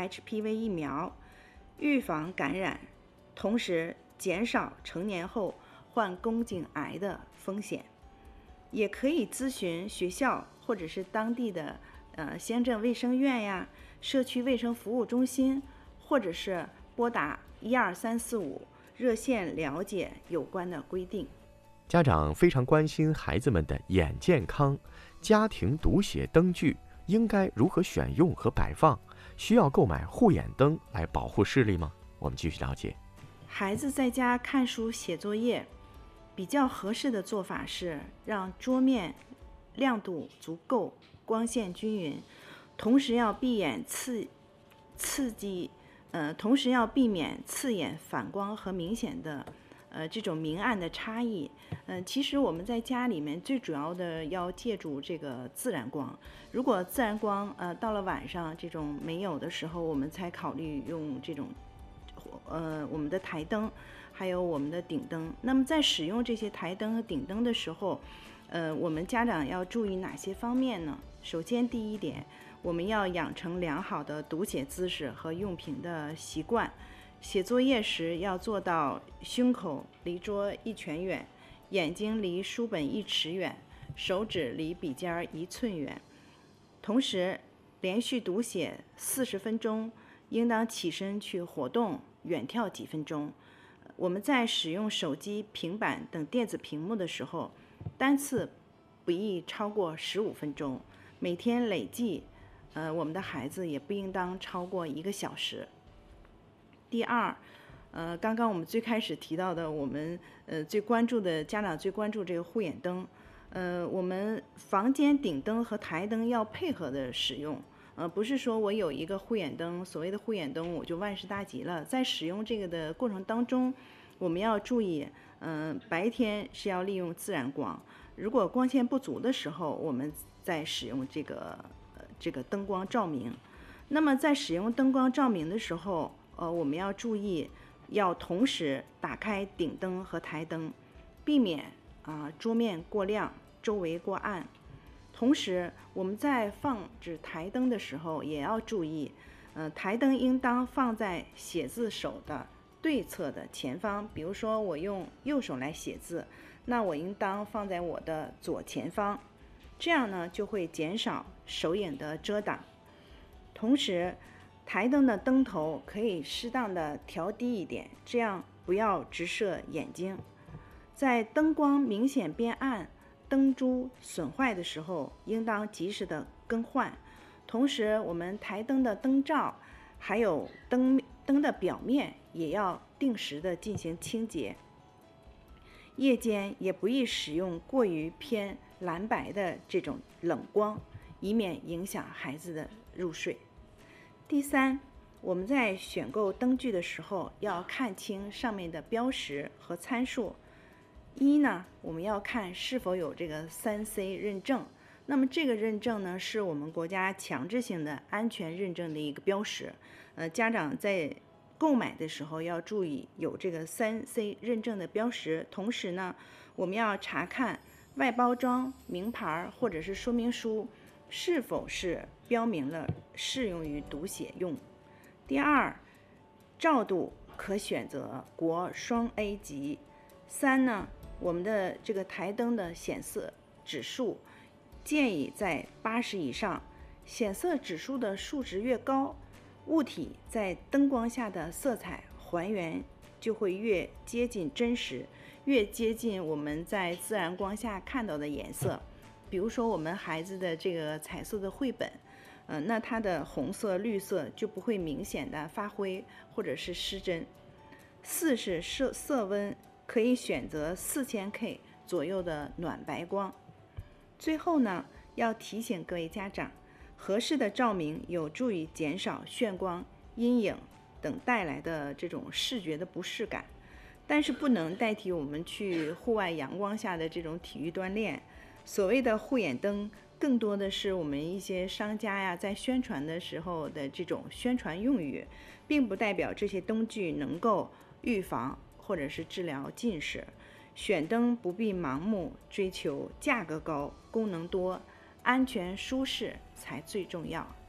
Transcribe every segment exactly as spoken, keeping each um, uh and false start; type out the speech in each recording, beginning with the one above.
H P V 疫苗，预防感染，同时减少成年后患宫颈癌的风险。也可以咨询学校或者是当地的呃乡镇卫生院呀、社区卫生服务中心，或者是拨打一二三四五热线了解有关的规定。 家长非常关心孩子们的眼健康，家庭读写灯具应该如何选用和摆放？需要购买护眼灯来保护视力吗？我们继续了解。 孩子在家看书写作业，比较合适的做法是让桌面亮度足够，光线均匀，同时要避免刺刺激，呃，同时要避免刺眼反光和明显的呃这种明暗的差异。嗯、呃，其实我们在家里面最主要的要借助这个自然光。如果自然光呃到了晚上这种没有的时候，我们才考虑用这种呃我们的台灯。还有我们的顶灯。那么在使用这些台灯和顶灯的时候，呃，我们家长要注意哪些方面呢？首先，第一点，我们要养成良好的读写姿势和用品的习惯。写作业时要做到胸口离桌一拳远，眼睛离书本一尺远，手指离笔尖一寸远。同时，连续读写四十分钟，应当起身去活动，远眺几分钟。我们在使用手机、平板等电子屏幕的时候，单次不宜超过十五分钟，每天累计，呃，我们的孩子也不应当超过一个小时。第二，呃，刚刚我们最开始提到的，我们呃最关注的家长最关注这个护眼灯，呃，我们房间顶灯和台灯要配合的使用。呃，不是说我有一个护眼灯，所谓的护眼灯我就万事大吉了。在使用这个的过程当中，我们要注意，嗯、呃，白天是要利用自然光，如果光线不足的时候，我们再使用这个呃这个灯光照明。那么在使用灯光照明的时候，呃，我们要注意，要同时打开顶灯和台灯，避免啊、呃、桌面过亮，周围过暗。同时，我们在放置台灯的时候也要注意，呃，台灯应当放在写字手的对侧的前方。比如说，我用右手来写字，那我应当放在我的左前方，这样呢就会减少手影的遮挡。同时，台灯的灯头可以适当的调低一点，这样不要直射眼睛。在灯光明显变暗、灯珠损坏的时候，应当及时的更换。同时，我们台灯的灯罩还有灯灯的表面也要定时的进行清洁。夜间也不宜使用过于偏蓝白的这种冷光，以免影响孩子的入睡。第三，我们在选购灯具的时候要看清上面的标识和参数。一呢，我们要看是否有这个三 C 认证。那么这个认证呢，是我们国家强制性的安全认证的一个标识。呃，家长在购买的时候要注意有这个三 C 认证的标识。同时呢，我们要查看外包装、名牌或者是说明书是否是标明了适用于读写用。第二，照度可选择国双 A 级。三呢，我们的这个台灯的显色指数建议在八十以上，显色指数的数值越高，物体在灯光下的色彩还原就会越接近真实，越接近我们在自然光下看到的颜色。比如说我们孩子的这个彩色的绘本，呃，那它的红色、绿色就不会明显的发灰或者是失真。四是色色温，可以选择 四千K 左右的暖白光。最后呢，要提醒各位家长，合适的照明有助于减少眩光、阴影等带来的这种视觉的不适感，但是不能代替我们去户外阳光下的这种体育锻炼。所谓的护眼灯，更多的是我们一些商家呀在宣传的时候的这种宣传用语，并不代表这些灯具能够预防或者是治疗近视。选灯不必盲目追求价格高、功能多，安全舒适才最重要。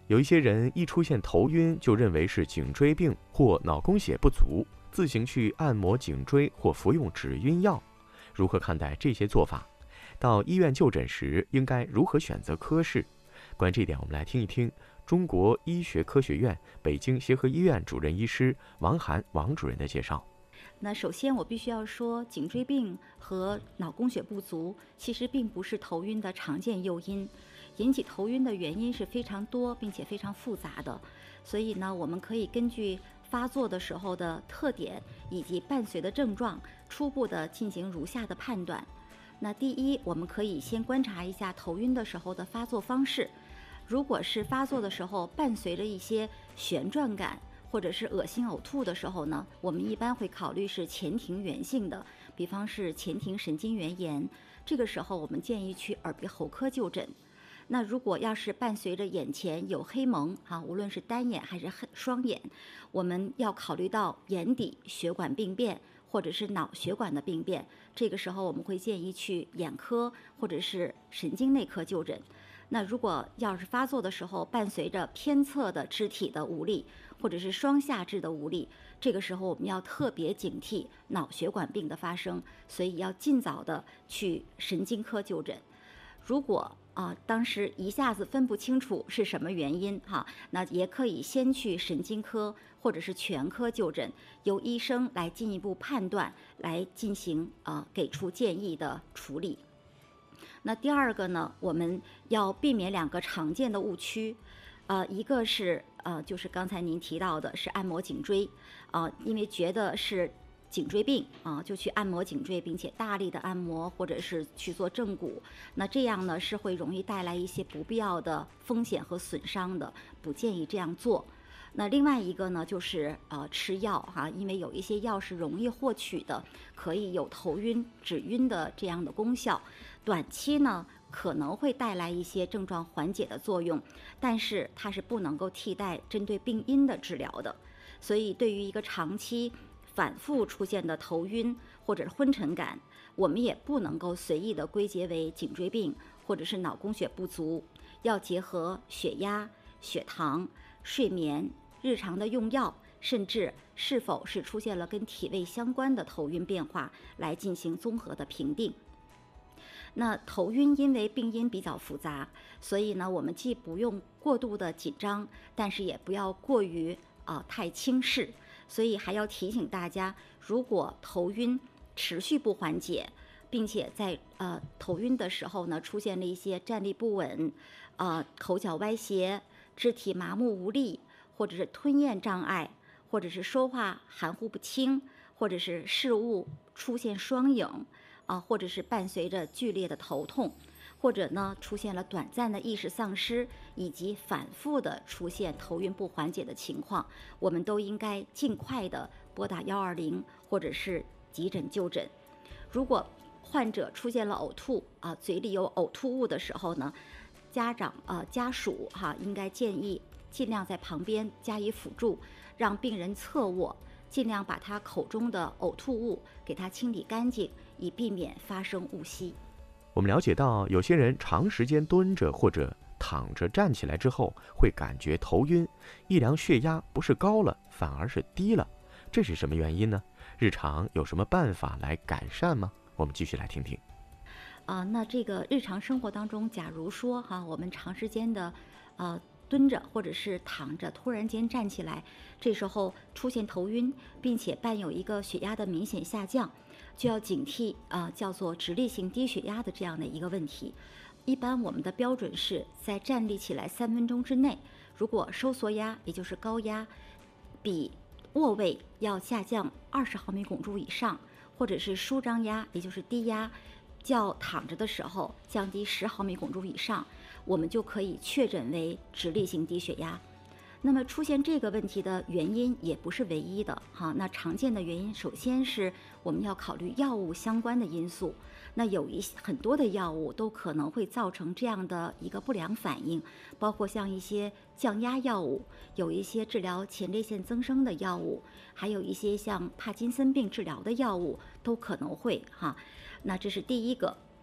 有一些人一出现头晕，就认为是颈椎病或脑供血不足，自行去按摩颈椎或服用止晕药。如何看待这些做法？到医院就诊时应该如何选择科室？关于这点，我们来听一听中国医学科学院北京协和医院主任医师王涵王主任的介绍。 那首先我必须要说，颈椎病和脑供血不足其实并不是头晕的常见诱因，引起头晕的原因是非常多并且非常复杂的，所以呢，我们可以根据发作的时候的特点以及伴随的症状，初步的进行如下的判断。那第一，我们可以先观察一下头晕的时候的发作方式，如果是发作的时候伴随着一些旋转感或者是恶心呕吐的时候呢，我们一般会考虑是前庭源性的，比方是前庭神经元炎，这个时候我们建议去耳鼻喉科就诊。那如果要是伴随着眼前有黑蒙啊，无论是单眼还是双眼，我们要考虑到眼底血管病变或者是脑血管的病变，这个时候我们会建议去眼科或者是神经内科就诊。那如果要是发作的时候伴随着偏侧的肢体的无力或者是双下肢的无力，这个时候我们要特别警惕脑血管病的发生，所以要尽早的去神经科就诊。如果啊，当时一下子分不清楚是什么原因哈，那也可以先去神经科或者是全科就诊，由医生来进一步判断，来进行啊给出建议的处理。那第二个呢，我们要避免两个常见的误区，呃，一个是呃就是刚才您提到的是按摩颈椎，啊、呃，因为觉得是颈椎病啊，就去按摩颈椎，并且大力的按摩，或者是去做正骨，那这样呢是会容易带来一些不必要的风险和损伤的，不建议这样做。那另外一个呢，就是呃吃药哈、啊，因为有一些药是容易获取的，可以有头晕、止晕的这样的功效，短期呢可能会带来一些症状缓解的作用，但是它是不能够替代针对病因的治疗的。所以对于一个长期反复出现的头晕或者是昏沉感，我们也不能够随意的归结为颈椎病或者是脑供血不足，要结合血压、血糖、睡眠、日常的用药，甚至是否是出现了跟体位相关的头晕变化来进行综合的评定。那头晕因为病因比较复杂，所以呢，我们既不用过度的紧张，但是也不要过于啊、呃、太轻视。所以还要提醒大家，如果头晕持续不缓解，并且在呃头晕的时候呢，出现了一些站立不稳、呃口角歪斜、肢体麻木无力，或者是吞咽障碍，或者是说话含糊不清，或者是视物出现双影，啊、呃，或者是伴随着剧烈的头痛，或者呢出现了短暂的意识丧失，以及反复的出现头晕不缓解的情况，我们都应该尽快的拨打一二零或者是急诊就诊。如果患者出现了呕吐啊，嘴里有呕吐物的时候呢，家长啊家属哈、啊、应该建议尽量在旁边加以辅助，让病人侧卧，尽量把他口中的呕吐物给他清理干净，以避免发生误吸。 我们了解到，有些人长时间蹲着或者躺着站起来之后，会感觉头晕，一量血压不是高了，反而是低了，这是什么原因呢？日常有什么办法来改善吗？我们继续来听听。 啊、呃，那这个日常生活当中，假如说哈，我们长时间的，呃。蹲着或者是躺着，突然间站起来，这时候出现头晕，并且伴有一个血压的明显下降，就要警惕啊、呃，叫做直立性低血压的这样的一个问题。一般我们的标准是在站立起来三分钟之内，如果收缩压也就是高压比卧位要下降二十毫米汞柱以上，或者是舒张压也就是低压较躺着的时候降低十毫米汞柱以上，我们就可以确诊为直立性低血压。那么出现这个问题的原因也不是唯一的哈，那常见的原因首先是我们要考虑药物相关的因素，那有一些很多的药物都可能会造成这样的一个不良反应，包括像一些降压药物，有一些治疗前列腺增生的药物，还有一些像帕金森病治疗的药物都可能会哈。那这是第一个。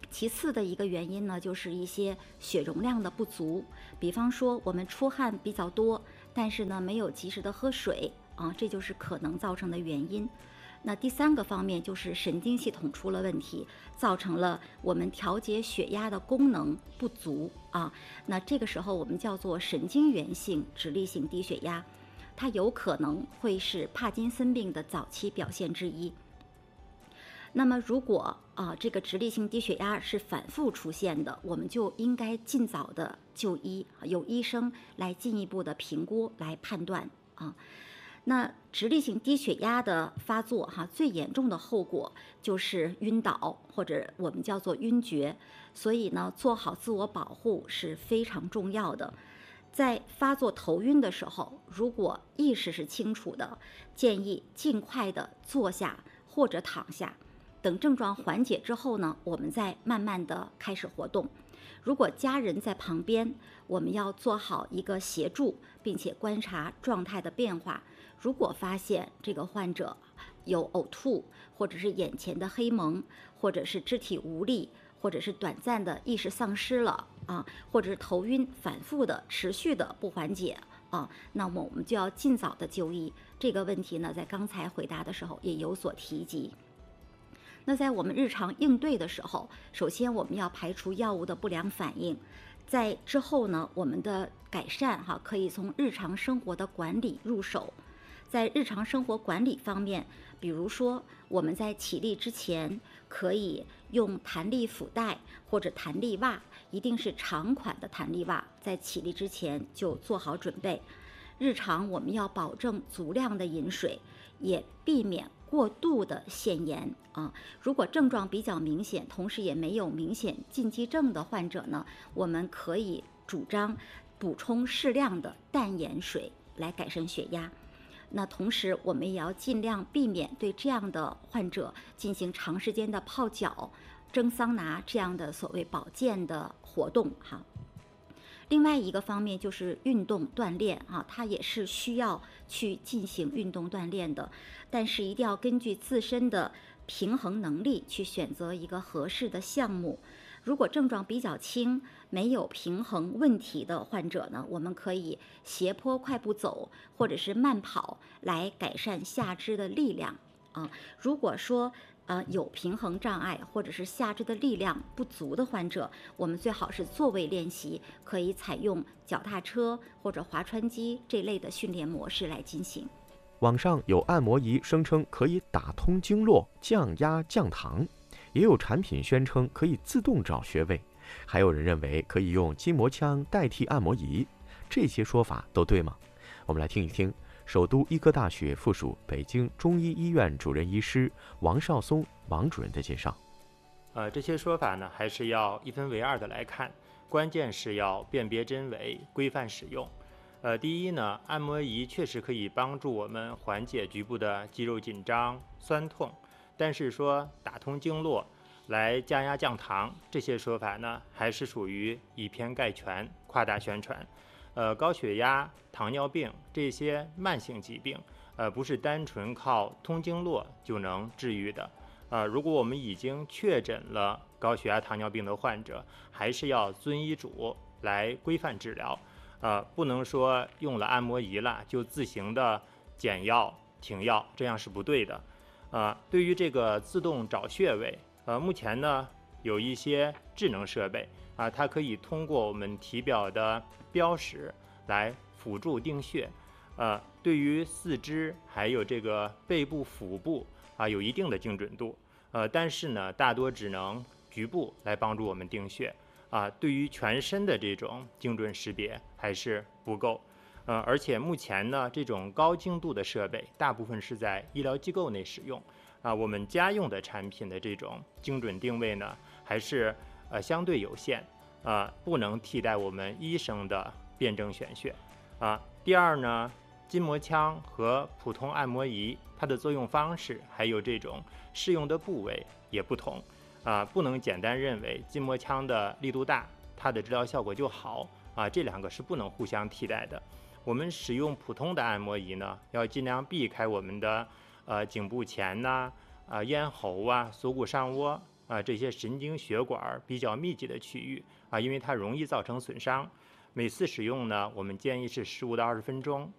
其次的一个原因呢，就是一些血容量的不足，比方说我们出汗比较多，但是呢没有及时的喝水啊，这就是可能造成的原因。那第三个方面就是神经系统出了问题，造成了我们调节血压的功能不足啊。那这个时候我们叫做神经源性直立性低血压，它有可能会是帕金森病的早期表现之一。那么如果啊这个直立性低血压是反复出现的，我们就应该尽早的就医，由医生来进一步的评估来判断啊。那直立性低血压的发作哈，最严重的后果就是晕倒或者我们叫做晕厥，所以呢做好自我保护是非常重要的。在发作头晕的时候，如果意识是清楚的，建议尽快的坐下或者躺下，等症状缓解之后呢，我们再慢慢的开始活动。如果家人在旁边，我们要做好一个协助，并且观察状态的变化。如果发现这个患者有呕吐，或者是眼前的黑蒙，或者是肢体无力，或者是短暂的意识丧失了啊，或者是头晕反复的持续的不缓解啊，那么我们就要尽早的就医。这个问题呢，在刚才回答的时候也有所提及。那在我们日常应对的时候，首先我们要排除药物的不良反应，在之后呢，我们的改善哈，可以从日常生活的管理入手。在日常生活管理方面，比如说我们在起立之前可以用弹力腹带或者弹力袜，一定是长款的弹力袜，在起立之前就做好准备。日常我们要保证足量的饮水，也避免过度的限盐啊。如果症状比较明显，同时也没有明显禁忌症的患者呢，我们可以主张补充适量的淡盐水来改善血压。那同时我们也要尽量避免对这样的患者进行长时间的泡脚、蒸桑拿这样的所谓保健的活动哈。另外一个方面就是运动锻炼啊，它也是需要去进行运动锻炼的，但是一定要根据自身的平衡能力去选择一个合适的项目。如果症状比较轻，没有平衡问题的患者呢，我们可以斜坡快步走或者是慢跑来改善下肢的力量啊。如果说呃有平衡障碍或者是下肢的力量不足的患者，我们最好是坐位练习，可以采用脚踏车或者划船机这类的训练模式来进行。 网上有按摩仪声称可以打通经络、降压降糖，也有产品宣称可以自动找穴位，还有人认为可以用筋膜枪代替按摩仪，这些说法都对吗？我们来听一听首都医科大学附属北京中医医院主任医师王绍松王主任的介绍。 呃，这些说法呢，还是要一分为二的来看，关键是要辨别真伪，规范使用。呃，第一呢，按摩仪确实可以帮助我们缓解局部的肌肉紧张、酸痛，但是说打通经络来降压降糖，这些说法呢，还是属于以偏概全、夸大宣传。呃，高血压、糖尿病这些慢性疾病，呃，不是单纯靠通经络就能治愈的。呃，如果我们已经确诊了高血压、糖尿病的患者，还是要遵医嘱来规范治疗。呃，不能说用了按摩仪了就自行的减药停药，这样是不对的。呃，对于这个自动找穴位，呃，目前呢有一些智能设备啊、呃，它可以通过我们体表的标识来辅助定穴。呃，对于四肢还有这个背部、腹部啊、呃，有一定的精准度。呃，但是呢，大多只能局部来帮助我们定穴。啊，对于全身的这种精准识别还是不够，呃，而且目前呢，这种高精度的设备大部分是在医疗机构内使用，啊，我们家用的产品的这种精准定位呢，还是呃相对有限，啊，不能替代我们医生的辩证选穴，啊。第二呢，筋膜枪和普通按摩仪它的作用方式还有这种适用的部位也不同。啊，不能简单认为筋膜枪的力度大，它的治疗效果就好啊，这两个是不能互相替代的。我们使用普通的按摩仪呢，要尽量避开我们的呃颈部前呐、啊、呃、咽喉啊、锁骨上窝啊这些神经血管比较密集的区域啊，因为它容易造成损伤。每次使用呢，我们建议是十五到二十分钟，